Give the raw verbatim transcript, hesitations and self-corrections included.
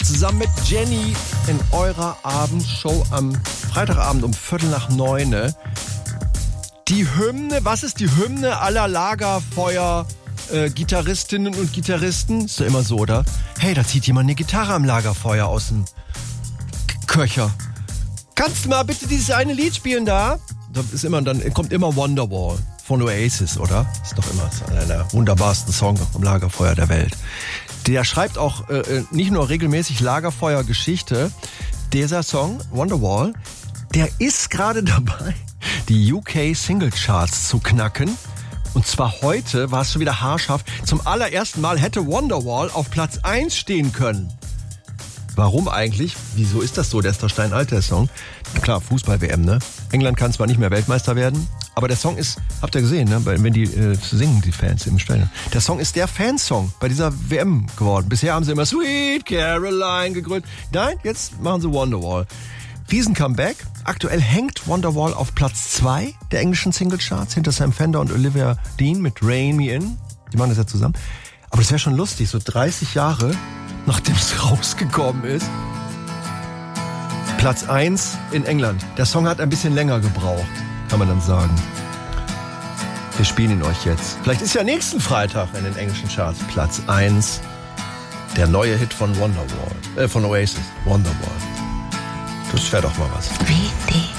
zusammen mit Jenny in eurer Abendshow am Freitagabend um Viertel nach neun. Die Hymne, was ist die Hymne aller Lagerfeuer äh, Gitarristinnen und Gitarristen? Ist doch immer so, oder? Hey, da zieht jemand eine Gitarre am Lagerfeuer aus dem Köcher. Kannst du mal bitte dieses eine Lied spielen da? Da ist immer, dann kommt immer Wonderwall von Oasis, oder? Ist doch immer einer der wunderbarsten Songs am Lagerfeuer der Welt. Der schreibt auch äh, nicht nur regelmäßig Lagerfeuer-Geschichte. Dieser Song, Wonderwall, der ist gerade dabei, die U K Single Charts zu knacken. Und zwar heute war es schon wieder haarscharf. Zum allerersten Mal hätte Wonderwall auf Platz eins stehen können. Warum eigentlich? Wieso ist das so? Der ist doch steinalt, der Song. Klar, Fußball-W M, ne? England kann zwar nicht mehr Weltmeister werden, aber der Song ist, habt ihr gesehen, ne? Wenn die äh, singen, die Fans im Stadion. Der Song ist der Fansong bei dieser W M geworden. Bisher haben sie immer Sweet Caroline gegründet. Nein, jetzt machen sie Wonderwall. Riesen-Comeback. Aktuell hängt Wonderwall auf Platz zwei der englischen Singlecharts hinter Sam Fender und Olivia Dean mit Rain Me In. Die machen das ja zusammen. Aber das wäre schon lustig, so dreißig Jahre nachdem es rausgekommen ist. Platz eins in England. Der Song hat ein bisschen länger gebraucht, kann man dann sagen. Wir spielen ihn euch jetzt. Vielleicht ist ja nächsten Freitag in den englischen Charts Platz eins der neue Hit von Wonderwall, äh, von Oasis, Wonderwall. Das wäre doch mal was. Richtig.